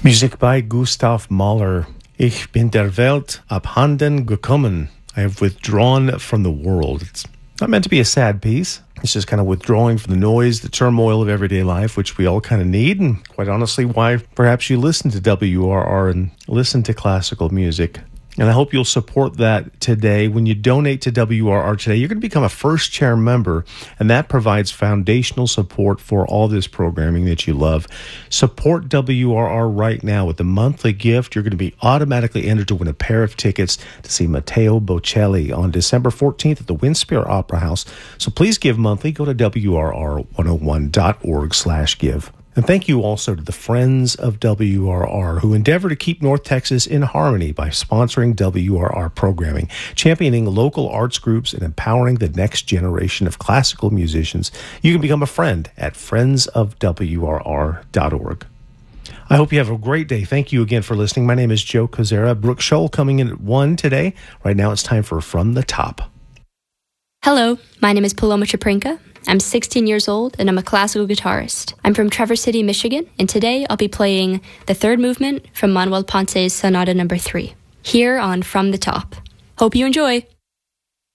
Musik by Gustav Mahler. Ich bin der Welt abhanden gekommen. I have withdrawn from the world. It's not meant to be a sad piece. It's just kind of withdrawing from the noise, the turmoil of everyday life, which we all kind of need, and quite honestly, why perhaps you listen to WRR and listen to classical music. And I hope you'll support that today. When you donate to WRR today, you're going to become a first chair member, and that provides foundational support for all this programming that you love. Support WRR right now with the monthly gift. You're going to be automatically entered to win a pair of tickets to see Matteo Bocelli on December 14th at the Windspear Opera House. So please give monthly. Go to WRR101.org/give. And thank you also to the Friends of WRR, who endeavor to keep North Texas in harmony by sponsoring WRR programming, championing local arts groups, and empowering the next generation of classical musicians. You can become a friend at friendsofwrr.org. I hope you have a great day. Thank you again for listening. My name is Joe Kozera. Brooke Scholl coming in at 1 today. Right now it's time for From the Top. Hello, my name is Paloma Chaprinka. I'm 16 years old, and I'm a classical guitarist. I'm from Traverse City, Michigan, and today I'll be playing the third movement from Manuel Ponce's Sonata No. 3, here on From the Top. Hope you enjoy!